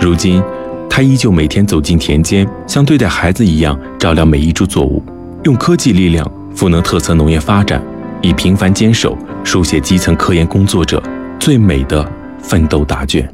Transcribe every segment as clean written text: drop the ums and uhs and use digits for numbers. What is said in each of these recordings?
如今，他依旧每天走进田间，像对待孩子一样照料每一株作物，用科技力量赋能特色农业发展，以平凡坚守书写基层科研工作者最美的奋斗答卷。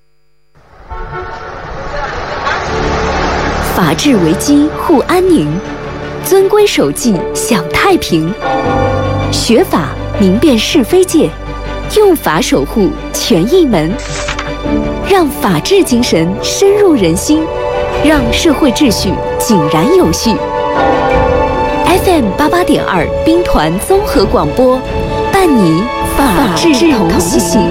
法治为基，护安宁；遵规守纪，享太平。学法明辨是非界，用法守护权益门，让法治精神深入人心，让社会秩序井然有序。FM 88.2兵团综合广播，伴你法治同行。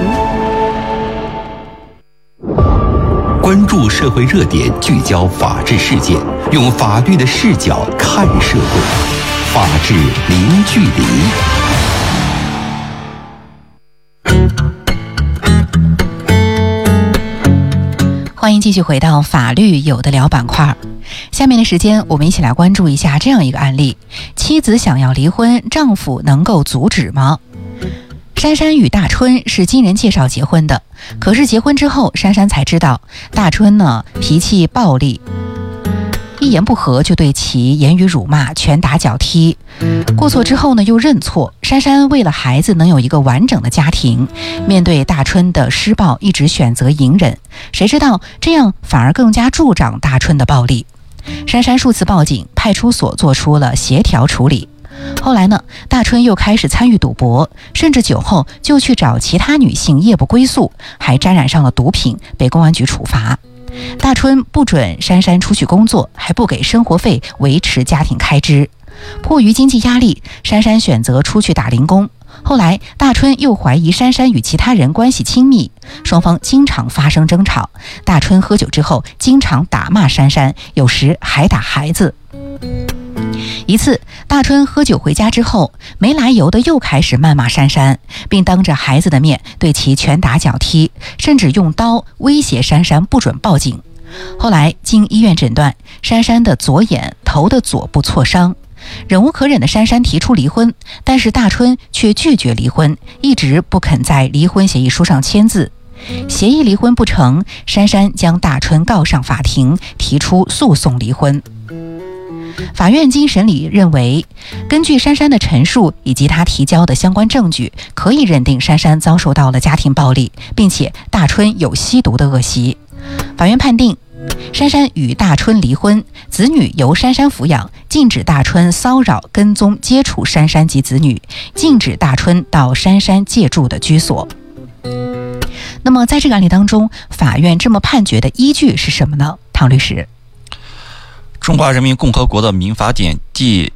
关注社会热点，聚焦法治事件，用法律的视角看社会，法治零距离。 欢迎继续回到法律有的聊板块。下面的时间，我们一起来关注一下这样一个案例：妻子想要离婚，丈夫能够阻止吗？珊珊与大春是经人介绍结婚的，可是结婚之后，珊珊才知道大春呢脾气暴力，一言不合就对其言语辱骂，拳打脚踢。过错之后呢又认错。珊珊为了孩子能有一个完整的家庭，面对大春的施暴，一直选择隐忍，谁知道这样反而更加助长大春的暴力。珊珊数次报警，派出所做出了协调处理。后来呢，大春又开始参与赌博，甚至酒后就去找其他女性夜不归宿，还沾染上了毒品，被公安局处罚。大春不准珊珊出去工作，还不给生活费维持家庭开支。迫于经济压力，珊珊选择出去打零工。后来大春又怀疑珊珊与其他人关系亲密，双方经常发生争吵。大春喝酒之后经常打骂珊珊，有时还打孩子。一次，大春喝酒回家之后，没来由的又开始谩骂珊珊，并当着孩子的面对其拳打脚踢，甚至用刀威胁珊珊不准报警。后来经医院诊断，珊珊的左眼、头的左部挫伤。忍无可忍的珊珊提出离婚，但是大春却拒绝离婚，一直不肯在离婚协议书上签字。协议离婚不成，珊珊将大春告上法庭，提出诉讼离婚。法院经审理认为，根据珊珊的陈述以及她提交的相关证据，可以认定珊珊遭受到了家庭暴力，并且大春有吸毒的恶习。法院判定珊珊与大春离婚，子女由珊珊抚养，禁止大春骚扰、跟踪、接触珊珊及子女，禁止大春到珊珊借住的居所。那么在这个案例当中，法院这么判决的依据是什么呢？唐律师。 中华人民共和国的民法典第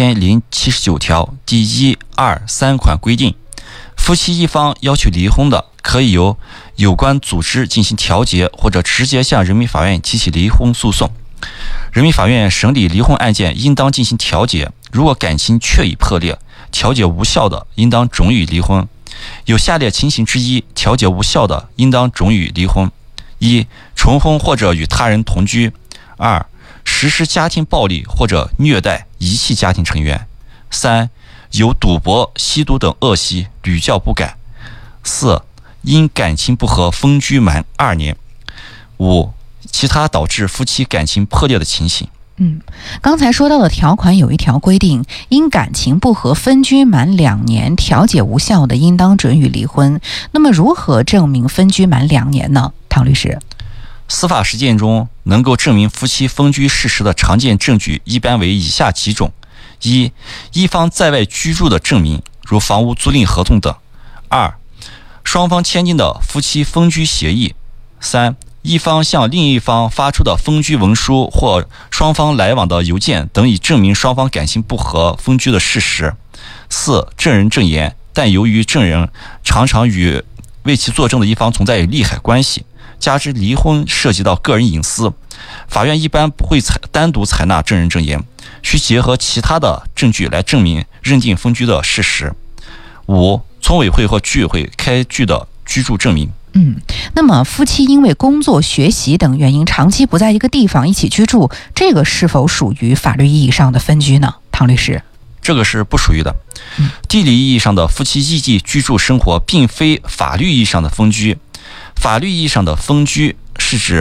1079条第1、2、3款规定，夫妻一方要求离婚的，可以由有关组织进行调解，或者直接向人民法院提起离婚诉讼。人民法院审理离婚案件应当进行调解，如果感情确已破裂，调解无效的，应当准予离婚。有下列情形之一，调解无效的，应当准予离婚：一、重婚或者与他人同居；二、实施家庭暴力或者虐待、遗弃家庭成员；三、有赌博、吸毒等恶习，屡教不改；四、因感情不和分居满2年；五、其他导致夫妻感情破裂的情形。 刚才说到的条款有一条规定，因感情不和分居满2年，调解无效的，应当准予离婚。那么如何证明分居满2年呢？唐律师。 司法实践中能够证明夫妻分居事实的常见证据一般为以下几种：一、一方在外居住的证明，如房屋租赁合同等；二、双方签订的夫妻分居协议；三、一方向另一方发出的分居文书或双方来往的邮件等，以证明双方感情不和分居的事实；四、证人证言，但由于证人常常与为其作证的一方存在利害关系，加之离婚涉及到个人隐私，法院一般不会单独采纳证人证言，需结合其他的证据来证明认定分居的事实。五、村委会或居委会开具的居住证明。 那么夫妻因为工作、学习等原因长期不在一个地方一起居住，这个是否属于法律意义上的分居呢？唐律师。 这个是不属于的。地理意义上的夫妻异地居住生活并非法律意义上的分居。法律意义上的分居是指